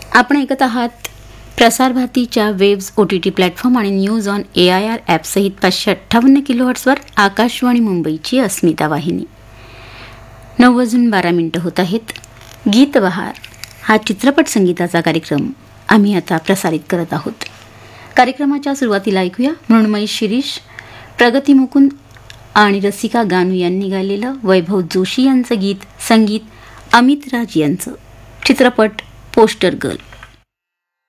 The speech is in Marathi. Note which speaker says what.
Speaker 1: आपण ऐकत आहात प्रसार भारतीच्या वेव्स OTT प्लॅटफॉर्म आणि न्यूज ऑन AIR ॲपसहित 558 किलोहर्ट्झवर आकाशवाणी मुंबईची अस्मिता वाहिनी. 9:12 होत आहेत. गीत बहार हा चित्रपट संगीताचा कार्यक्रम आम्ही आता प्रसारित करत आहोत. कार्यक्रमाच्या सुरुवातीला ऐकूया मृण्मयी शिरीष, प्रगती मुकुंद आणि रसिका गानू यांनी गायलेलं वैभव जोशी यांचं गीत, संगीत अमित राज यांचं. चित्रपट पोस्टर गर्ल.